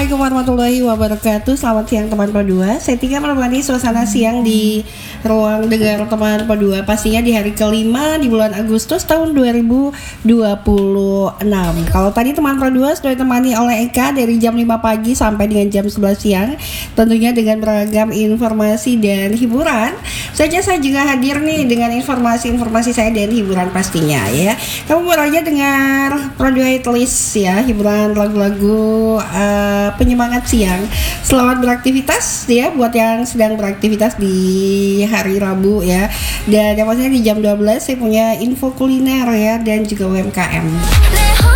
Assalamualaikum warahmatullahi wabarakatuh. Selamat siang teman P2. Saya Tika menemani suasana siang di ruang dengar teman P2. Pastinya di hari kelima di bulan Agustus tahun 2026. Kalau tadi teman P2 sudah ditemani oleh Eka dari jam 5 pagi sampai dengan jam 11 siang. Tentunya dengan beragam informasi dan hiburan. Saya juga hadir nih dengan informasi-informasi saya dan hiburan pastinya ya. Kamu baru aja dengar P2 Hitlist ya, hiburan lagu-lagu penyemangat siang. Selamat beraktivitas ya buat yang sedang beraktivitas di hari Rabu ya. Dan yang pastinya di jam 12 saya punya info kuliner ya dan juga UMKM.